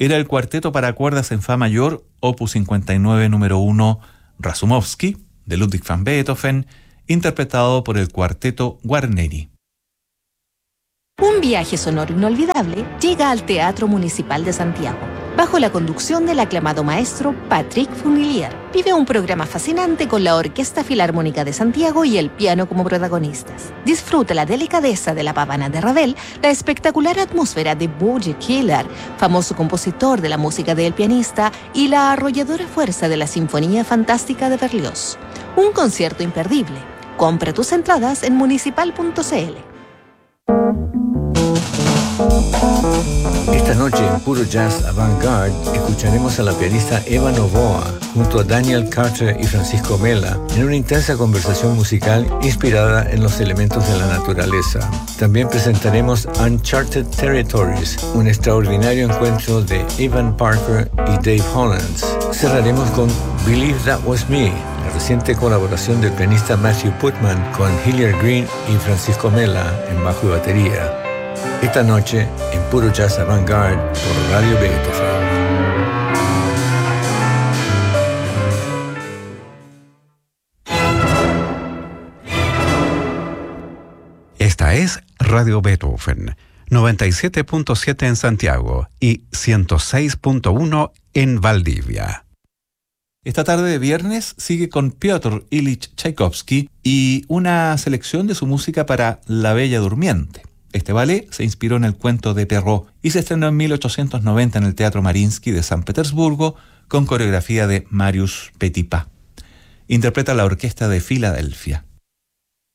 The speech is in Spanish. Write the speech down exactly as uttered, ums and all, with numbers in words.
era el cuarteto para cuerdas en fa mayor, opus cincuenta y nueve, número uno, Rasumowski, de Ludwig van Beethoven, interpretado por el cuarteto Guarneri. Un viaje sonoro inolvidable llega al Teatro Municipal de Santiago. Bajo la conducción del aclamado maestro Patrick Funilier, vive un programa fascinante con la Orquesta Filarmónica de Santiago y el piano como protagonistas. Disfruta la delicadeza de la pavana de Ravel, la espectacular atmósfera de Boogie Killer, famoso compositor de la música del pianista, y la arrolladora fuerza de la Sinfonía Fantástica de Berlioz. Un concierto imperdible. Compra tus entradas en municipal punto c l. Esta noche en Puro Jazz Avant-Garde escucharemos a la pianista Eva Novoa junto a Daniel Carter y Francisco Mela en una intensa conversación musical inspirada en los elementos de la naturaleza. También presentaremos Uncharted Territories, un extraordinario encuentro de Evan Parker y Dave Hollands. Cerraremos con Believe That Was Me, la reciente colaboración del pianista Matthew Putman con Hilliard Green y Francisco Mela en bajo y batería. Esta noche en Puro Jazz Avant-Garde por Radio Beethoven. Esta es Radio Beethoven, noventa y siete punto siete en Santiago y ciento seis punto uno en Valdivia. Esta tarde de viernes sigue con Piotr Ilich Tchaikovsky y una selección de su música para La Bella Durmiente. Este ballet se inspiró en el cuento de Perrault y se estrenó en mil ochocientos noventa en el Teatro Mariinsky de San Petersburgo con coreografía de Mariusz Petipa. Interpreta la Orquesta de Filadelfia.